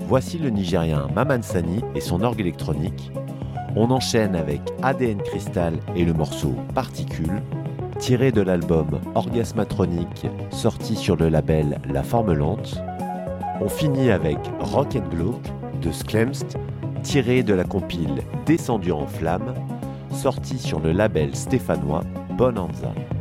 Voici le Nigérien Maman Sani et son orgue électronique. On enchaîne avec ADN Crystal et le morceau Particules, tiré de l'album Orgasmatronique, sorti sur le label La Forme Lente. On finit avec Rock and Glow de Sklemst, tiré de la compile Descendu en flammes, sorti sur le label stéphanois Bonanza.